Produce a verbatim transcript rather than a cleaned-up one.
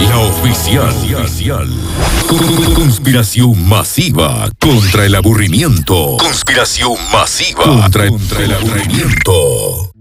La oficial. Conspiración masiva contra el aburrimiento. Conspiración masiva contra el, contra el aburrimiento.